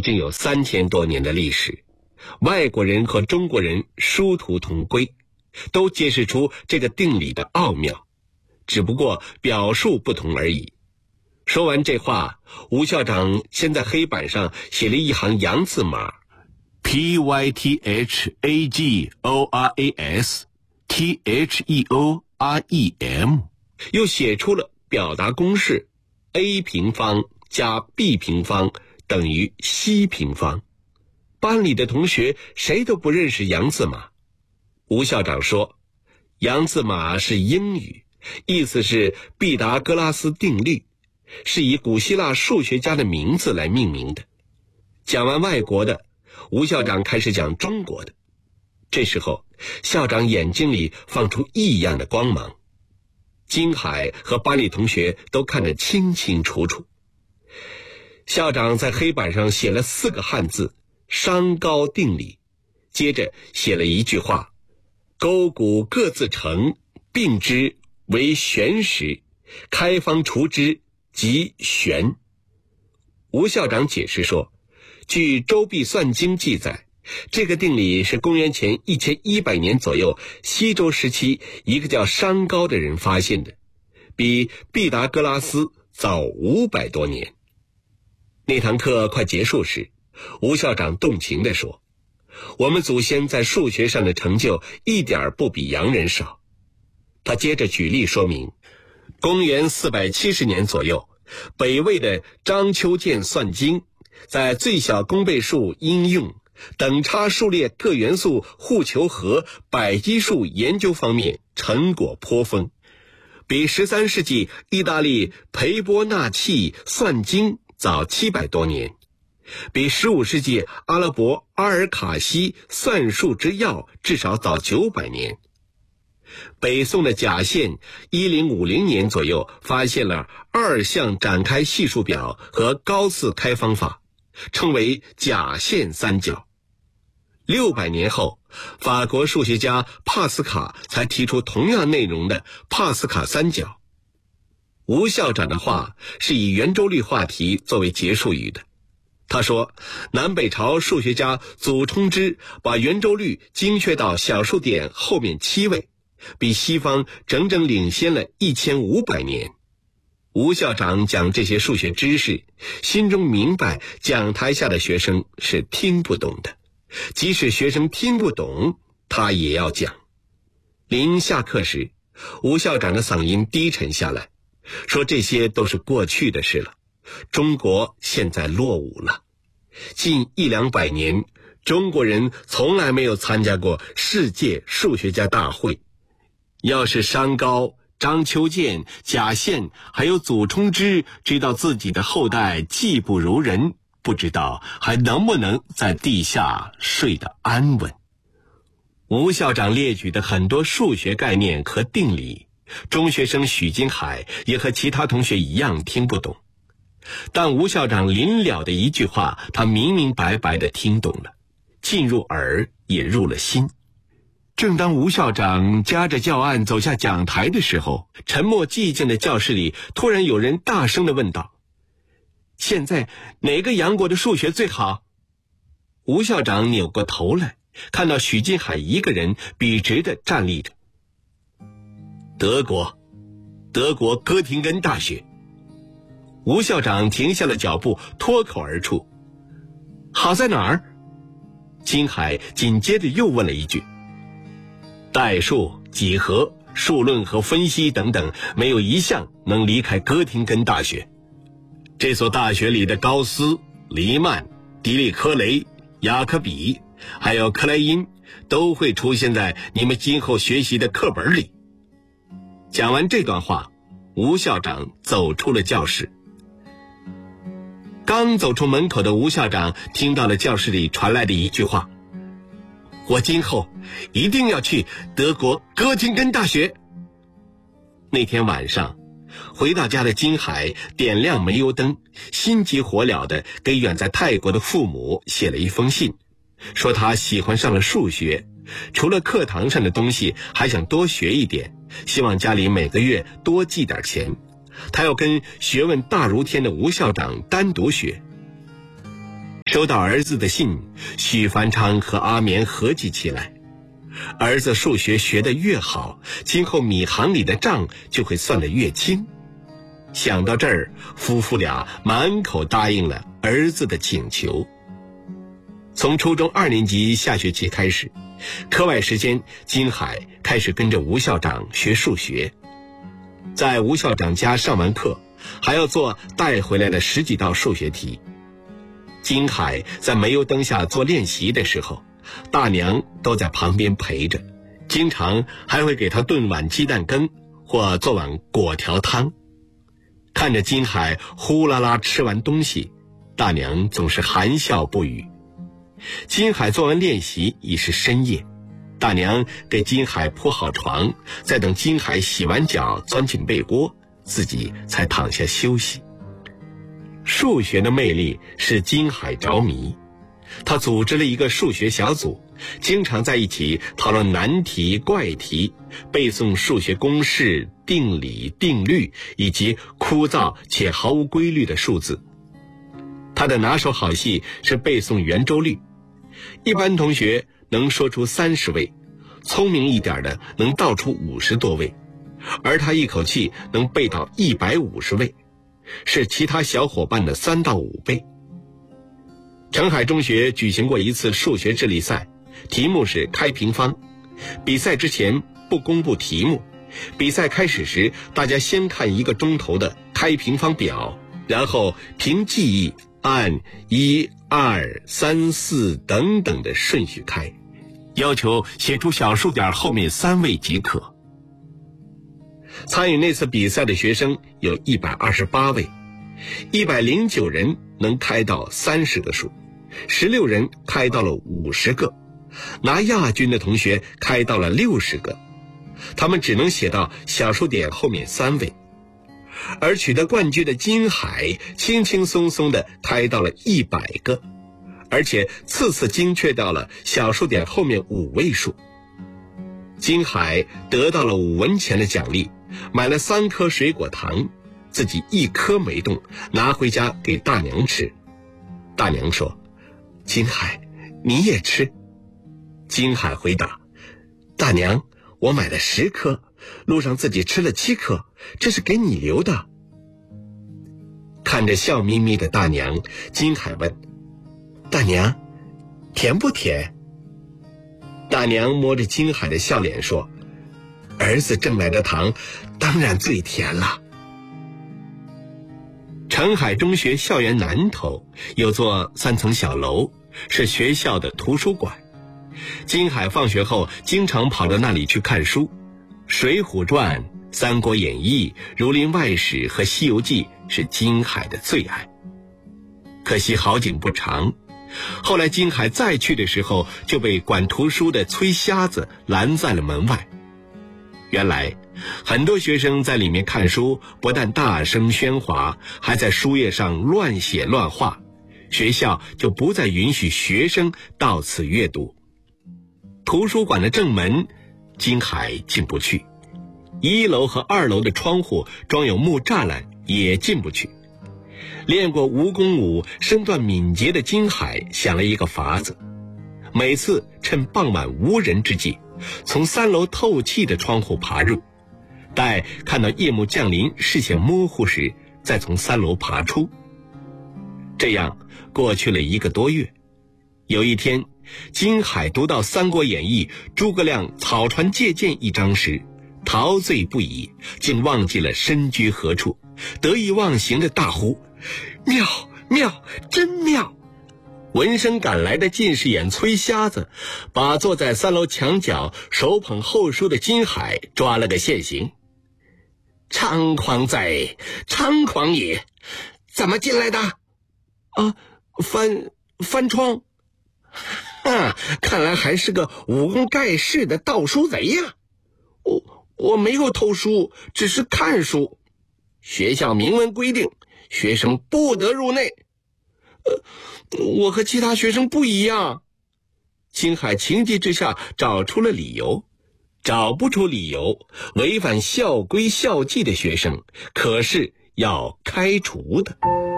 经有3000多年的历史，外国人和中国人殊途同归，都揭示出这个定理的奥妙，只不过表述不同而已。说完这话，吴校长先在黑板上写了一行洋字码 PYTHAGORAS THEOREM， 又写出了表达公式 a 平方加 b 平方等于 c 平方。班里的同学谁都不认识洋字码。吴校长说，洋字码是英语，意思是毕达哥拉斯定律，是以古希腊数学家的名字来命名的。讲完外国的，吴校长开始讲中国的。这时候，校长眼睛里放出异样的光芒，金海和班里同学都看得清清楚楚。校长在黑板上写了4个汉字商高定理，接着写了一句话，勾股各自成，并之为玄实，开方除之即玄。吴校长解释说，据《周髀算经》记载，这个定理是公元前1100年左右西周时期一个叫商高的人发现的，比毕达哥拉斯早500多年。那堂课快结束时，吴校长动情地说，我们祖先在数学上的成就一点不比洋人少。他接着举例说明，公元470年左右，北魏的张丘鉴算经，在最小公倍数应用、等差数列各元素互求和百基数研究方面成果颇丰，比13世纪意大利培波纳契算经早700多年，比15世纪阿拉伯阿尔卡西算术之要至少早900年。北宋的贾宪1050年左右发现了2项展开系数表和高次开方法，称为贾宪三角。600年后，法国数学家帕斯卡才提出同样内容的帕斯卡三角。吴校长的话是以圆周率话题作为结束语的。他说，南北朝数学家祖冲之把圆周率精确到小数点后面7位，比西方整整领先了1500年。吴校长讲这些数学知识，心中明白讲台下的学生是听不懂的，即使学生听不懂，他也要讲。临下课时，吴校长的嗓音低沉下来，说这些都是过去的事了，中国现在落伍了。近100-200年，中国人从来没有参加过世界数学家大会。要是商高、张丘鉴、贾宪还有祖冲之知道自己的后代技不如人，不知道还能不能在地下睡得安稳。吴校长列举的很多数学概念和定理，中学生许金海也和其他同学一样听不懂，但吴校长临了的一句话，他明明白白地听懂了，进入耳也入了心。正当吴校长夹着教案走下讲台的时候，沉默寂静的教室里突然有人大声地问道，现在哪个洋国的数学最好？吴校长扭过头来，看到许金海一个人笔直地站立着。德国哥廷根大学。吴校长停下了脚步，脱口而出，好在哪儿？金海紧接着又问了一句，代数、几何、数论和分析等等，没有一项能离开哥廷根大学。这所大学里的高斯、黎曼、狄利科雷、雅克比还有克莱因都会出现在你们今后学习的课本里。讲完这段话，吴校长走出了教室。刚走出门口的吴校长听到了教室里传来的一句话，我今后一定要去德国哥廷根大学。那天晚上回到家的金海点亮煤油灯，心急火燎地给远在泰国的父母写了一封信，说他喜欢上了数学，除了课堂上的东西还想多学一点，希望家里每个月多寄点钱，他要跟学问大如天的吴校长单独学。 收到儿子的信，许凡昌和阿棉合计起来，儿子数学学得越好，今后米行里的账就会算得越清。想到这儿，夫妇俩满口答应了儿子的请求。从初中2年级下学期开始，课外时间，金海开始跟着吴校长学数学。在吴校长家上完课，还要做带回来的10几道数学题。金海在煤油灯下做练习的时候，大娘都在旁边陪着，经常还会给他炖碗鸡蛋羹或做碗果条汤。看着金海呼啦啦吃完东西，大娘总是含笑不语。金海做完练习已是深夜，大娘给金海铺好床，再等金海洗完脚钻进被窝，自己才躺下休息。数学的魅力使金海着迷，他组织了一个数学小组，经常在一起讨论难题、怪题，背诵数学公式、定理、定律以及枯燥且毫无规律的数字。他的拿手好戏是背诵圆周率，一般同学能说出30位，聪明一点的能道出50多位，而他一口气能背到150位，是其他小伙伴的3到5倍。澄海中学举行过一次数学智力赛，题目是开平方。比赛之前不公布题目，比赛开始时，大家先看1个钟头的开平方表，然后凭记忆按1、2、3、4等等的顺序开，要求写出小数点后面3位即可。参与那次比赛的学生有128位，109人能开到30个数，16人开到了50个，拿亚军的同学开到了60个，他们只能写到小数点后面3位。而取得冠军的金海轻轻松松地开到了100个，而且次次精确到了小数点后面5位数。金海得到了5文钱的奖励，买了3颗水果糖，自己1颗没动，拿回家给大娘吃。大娘说：“金海，你也吃。”金海回答：“大娘，我买了10颗，路上自己吃了7颗，这是给你留的。”看着笑眯眯的大娘，金海问：“大娘，甜不甜？”大娘摸着金海的笑脸说：“儿子挣来的糖当然最甜了。”澄海中学校园南头有座3层小楼，是学校的图书馆。金海放学后经常跑到那里去看书，《水浒传》、《三国演义》、《儒林外史》和《西游记》是金海的最爱。可惜好景不长，后来金海再去的时候，就被管图书的崔瞎子拦在了门外。原来很多学生在里面看书，不但大声喧哗，还在书页上乱写乱画，学校就不再允许学生到此阅读。图书馆的正门金海进不去，1楼和2楼的窗户装有木栅栏也进不去。练过蜈蚣舞、身段敏捷的金海想了一个法子，每次趁傍晚无人之际，从3楼透气的窗户爬入，待看到夜幕降临、视线模糊时，再从3楼爬出。这样过去了1个多月。有一天，金海读到《三国演义》诸葛亮草船借箭一章时，陶醉不已，竟忘记了身居何处，得意忘形的大呼：“妙妙，真妙！”闻声赶来的近视眼崔瞎子把坐在3楼墙角手捧厚书的金海抓了个现行。“猖狂哉，猖狂也！怎么进来的？”“啊，翻窗。”“看来还是个武功盖世的盗书贼呀！”“我没有偷书，只是看书。学校明文规定，学生不得入内。”“我和其他学生不一样。”金海情急之下找出了理由，找不出理由，违反校规校纪的学生可是要开除的。